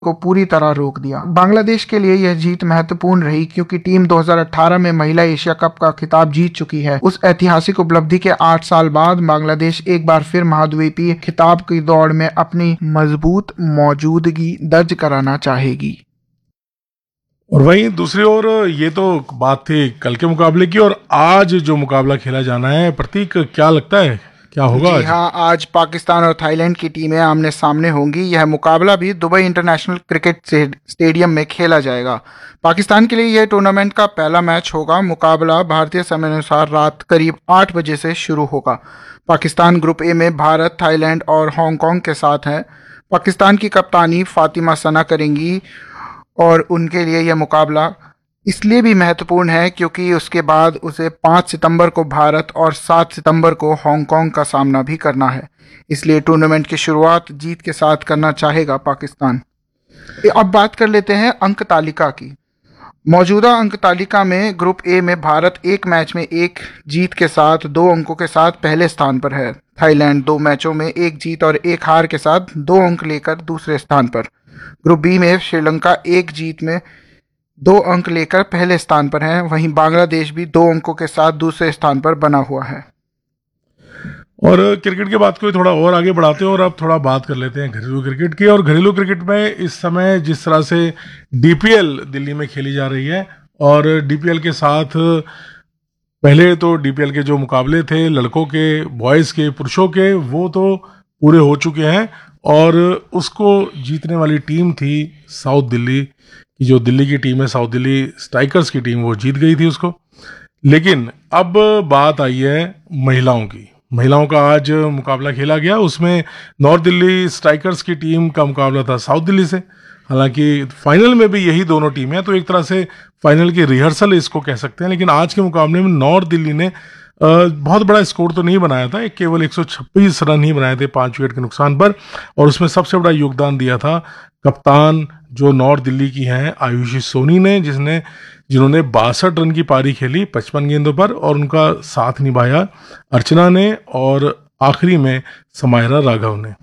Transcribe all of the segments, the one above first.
को पूरी तरह रोक दिया। बांग्लादेश के लिए यह जीत महत्वपूर्ण रही क्योंकि टीम 2018 में महिला एशिया कप का खिताब जीत चुकी है। उस ऐतिहासिक उपलब्धि के 8 साल बाद बांग्लादेश एक बार फिर महाद्वीपीय खिताब की दौड़ में अपनी मजबूत मौजूदगी दर्ज कराना चाहेगी। और वहीं दूसरी ओर ये तो बात थी कल के मुकाबले की, और आज जो मुकाबला खेला जाना है, प्रतीक क्या लगता है क्या होगा? जी हाँ, आज पाकिस्तान और थाईलैंड की टीमें आमने सामने होंगी। यह मुकाबला भी दुबई इंटरनेशनल क्रिकेट स्टेडियम में खेला जाएगा। पाकिस्तान के लिए यह टूर्नामेंट का पहला मैच होगा। मुकाबला भारतीय समय अनुसार रात करीब 8 बजे से शुरू होगा। पाकिस्तान ग्रुप ए में भारत, थाईलैंड और हांगकांग के साथ है। पाकिस्तान की कप्तानी फातिमा सना करेंगी और उनके लिए यह मुकाबला इसलिए भी महत्वपूर्ण है क्योंकि उसके बाद उसे 5 सितंबर को भारत और 7 सितंबर को हांगकांग का सामना भी करना है। इसलिए टूर्नामेंट की शुरुआत जीत के साथ करना चाहेगा पाकिस्तान। अब बात कर लेते हैं अंक तालिका की। मौजूदा अंक तालिका में ग्रुप ए में भारत एक मैच में एक जीत के साथ 2 अंकों के साथ पहले स्थान पर है। थाईलैंड 2 मैचों में एक जीत और एक हार के साथ 2 अंक लेकर दूसरे स्थान पर। ग्रुप बी में श्रीलंका एक जीत में 2 अंक लेकर पहले स्थान पर है। वहीं बांग्लादेश भी 2 अंकों के साथ दूसरे स्थान पर बना हुआ है। और क्रिकेट की बात को थोड़ा और आगे बढ़ाते हैं और अब थोड़ा बात कर लेते हैं घरेलू क्रिकेट की। और घरेलू क्रिकेट में इस समय जिस तरह से डीपीएल दिल्ली में खेली जा रही है, और डीपीएल के साथ पहले तो डीपीएल के जो मुकाबले थे लड़कों के, बॉयज़ के, पुरुषों के, वो तो पूरे हो चुके हैं। और उसको जीतने वाली टीम थी साउथ दिल्ली की, जो दिल्ली की टीम है, साउथ दिल्ली स्ट्राइकर्स की टीम, वो जीत गई थी उसको। लेकिन अब बात आई है महिलाओं की। महिलाओं का आज मुकाबला खेला गया, उसमें नॉर्थ दिल्ली स्ट्राइकर्स की टीम का मुकाबला था साउथ दिल्ली से। हालांकि फाइनल में भी यही दोनों टीमें हैं, तो एक तरह से फाइनल की रिहर्सल इसको कह सकते हैं। लेकिन आज के मुकाबले में नॉर्थ दिल्ली ने बहुत बड़ा स्कोर तो नहीं बनाया था, केवल 126 रन ही बनाए थे 5 विकेट के नुकसान पर। और उसमें सबसे बड़ा योगदान दिया था कप्तान जो नॉर्थ दिल्ली की हैं आयुषी सोनी ने, जिन्होंने 62 रन की पारी खेली 55 गेंदों पर, और उनका साथ निभाया अर्चना ने और आखिरी में समायरा राघव ने।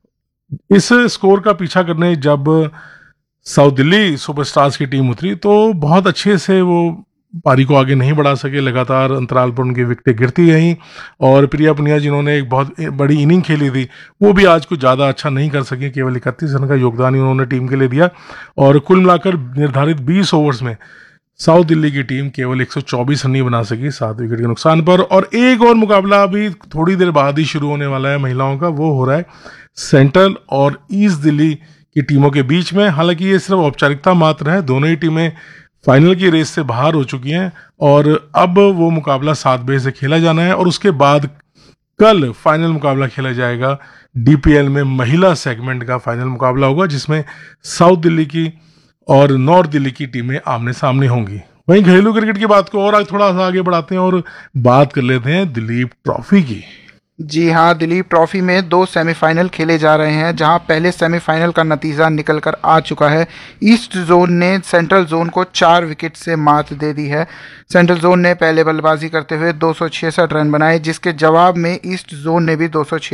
इस स्कोर का पीछा करने जब साउथ दिल्ली सुपरस्टार्स की टीम उतरी तो बहुत अच्छे से वो पारी को आगे नहीं बढ़ा सके। लगातार अंतराल पर उनकी विकेटें गिरती रहीं, और प्रिया पुनिया जिन्होंने एक बहुत बड़ी इनिंग खेली थी वो भी आज कुछ ज़्यादा अच्छा नहीं कर सके। केवल 31 रन का योगदान ही उन्होंने टीम के लिए दिया, और कुल मिलाकर निर्धारित 20 ओवर्स में साउथ दिल्ली की टीम केवल 124 रन ही बना सकी 7 विकेट के नुकसान पर। और एक और मुकाबला अभी थोड़ी देर बाद ही शुरू होने वाला है महिलाओं का, वो हो रहा है सेंट्रल और ईस्ट दिल्ली की टीमों के बीच में। हालांकि ये सिर्फ औपचारिकता मात्र है, दोनों ही टीमें फाइनल की रेस से बाहर हो चुकी हैं, और अब वो मुकाबला 7 बजे से खेला जाना है। और उसके बाद कल फाइनल मुकाबला खेला जाएगा डीपीएल में, महिला सेगमेंट का फाइनल मुकाबला होगा, जिसमें साउथ दिल्ली की और नॉर्थ दिल्ली की टीमें आमने सामने होंगी। वहीं घरेलू क्रिकेट की बात को और थोड़ा सा आगे बढ़ाते हैं और बात कर लेते हैं दिलीप ट्रॉफी की। जी हाँ, दिलीप ट्रॉफी में 2 सेमीफाइनल खेले जा रहे हैं, जहां पहले सेमीफाइनल का नतीजा निकल कर आ चुका है। ईस्ट जोन ने सेंट्रल जोन को 4 विकेट से मात दे दी है। सेंट्रल जोन ने पहले बल्लेबाजी करते हुए 266 रन बनाए, जिसके जवाब में ईस्ट जोन ने भी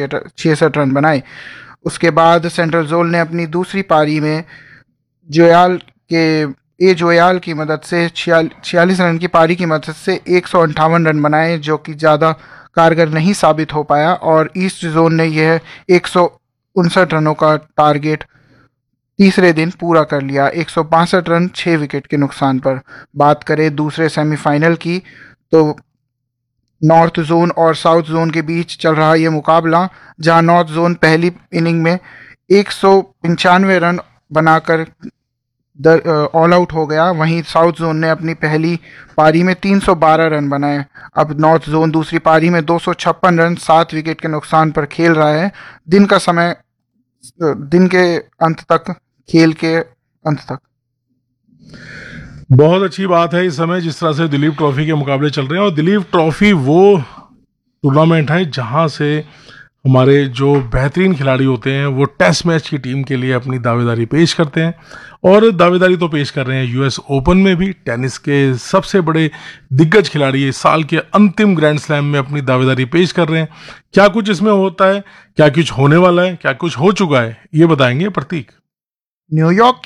266 रन बनाए। उसके बाद सेंट्रल जोन ने अपनी दूसरी पारी में जोयाल की मदद से 46 रन की पारी की मदद से 158 रन बनाए, जो कि ज़्यादा कारगर नहीं साबित हो पाया। और ईस्ट जोन ने यह 159 रनों का टारगेट तीसरे दिन पूरा कर लिया, 162 रन 6 विकेट के नुकसान पर। बात करें दूसरे सेमीफाइनल की, तो नॉर्थ जोन और साउथ जोन के बीच चल रहा ये मुकाबला, जहां नॉर्थ जोन पहली इनिंग में 195 रन बनाकर ऑल आउट हो गया। वहीं साउथ जोन ने अपनी पहली पारी में 312 रन बनाए। अब नॉर्थ जोन दूसरी पारी में 256 रन 7 विकेट के नुकसान पर खेल रहा है। दिन के अंत तक, खेल के अंत तक। बहुत अच्छी बात है इस समय जिस तरह से दिलीप ट्रॉफी के मुकाबले चल रहे हैं। और दिलीप ट्रॉफी वो टूर्नामेंट है जहां से हमारे जो बेहतरीन खिलाड़ी होते हैं वो टेस्ट मैच की टीम के लिए अपनी दावेदारी पेश करते हैं, और दावेदारी तो पेश कर रहे हैं यूएस ओपन में भी। टेनिस के सबसे बड़े दिग्गज खिलाड़ी इस साल के अंतिम ग्रैंड स्लैम में अपनी दावेदारी पेश कर रहे हैं। क्या कुछ इसमें होता है, क्या कुछ होने वाला है, क्या कुछ हो चुका है, ये बताएंगे प्रतीक। न्यूयॉर्क